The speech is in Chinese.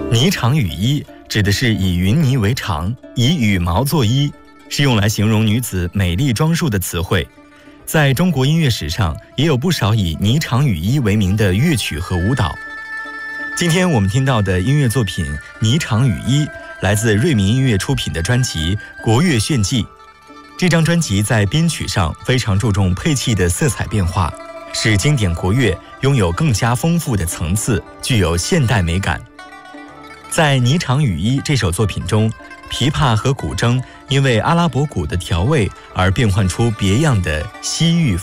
霓裳羽衣指的是以云呢为裳，以羽毛作衣，是用来形容女子美丽装束的词汇。在中国音乐史上，也有不少以霓裳羽衣为名的乐曲和舞蹈。今天我们听到的音乐作品《霓裳羽衣》，来自瑞明音乐出品的专辑《国乐炫技》。这张专辑在编曲上非常注重配器的色彩变化，使经典国乐拥有更加丰富的层次，具有现代美感。在《霓裳羽衣》这首作品中，琵琶和古筝因为阿拉伯鼓的调位而变换出别样的西域